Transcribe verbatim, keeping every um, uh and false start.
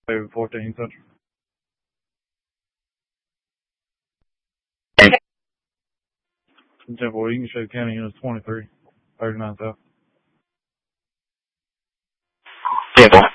David fourteen Central. Temple, you can show County Units twenty-three, thirty-nine South. Temple.